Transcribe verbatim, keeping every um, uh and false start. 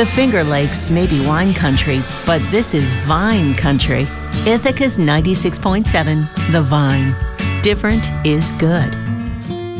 The Finger Lakes may be wine country, but this is vine country. Ithaca's ninety-six point seven, The Vine. Different is good.